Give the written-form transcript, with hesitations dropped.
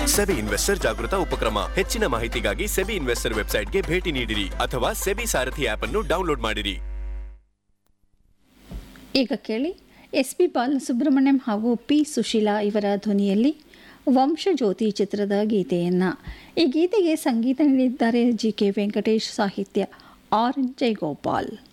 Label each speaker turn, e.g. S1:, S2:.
S1: SEBI investor ಜಾಗೃತ ಉಪಕ್ರಮ. ಹೆಚ್ಚಿನ ಮಾಹಿತಿಗಾಗಿ ಸೆಬಿ ಇನ್ವೆಸ್ಟರ್ ವೆಬ್ಸೈಟ್ಗೆ ಭೇಟಿ ನೀಡಿರಿ ಅಥವಾ ಸೆಬಿ ಸಾರಥಿ ಆಪ್ ಅನ್ನು ಡೌನ್ಲೋಡ್ ಮಾಡಿರಿ.
S2: ಈಗ ಕೇಳಿ ಎಸ್.ಪಿ. ಬಾಲಸುಬ್ರಹ್ಮಣ್ಯಂ ಹಾಗೂ ಪಿ. ಸುಶೀಲಾ ಇವರ ಧ್ವನಿಯಲ್ಲಿ ವಂಶಜ್ಯೋತಿ ಚಿತ್ರದ ಗೀತೆಯನ್ನು. ಈ ಗೀತೆಗೆ ಸಂಗೀತ ನೀಡಿದ್ದಾರೆ ಜಿ.ಕೆ. ವೆಂಕಟೇಶ್, ಸಾಹಿತ್ಯ ಆರ್. ಜಯಗೋಪಾಲ್.